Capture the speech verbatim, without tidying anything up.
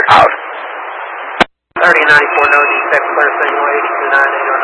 Out. thirty ninety-four, no defect, clear signal eighty-two nine eight oh